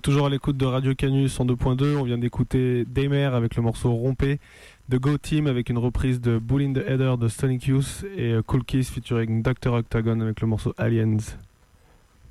êtes toujours à l'écoute de Radio Canus en 2.2. On vient d'écouter Daymer avec le morceau Rompé, The Go Team avec une reprise de Bull in the Heather de Sonic Youth et Cool Kiss featuring Dr. Octagon avec le morceau Aliens.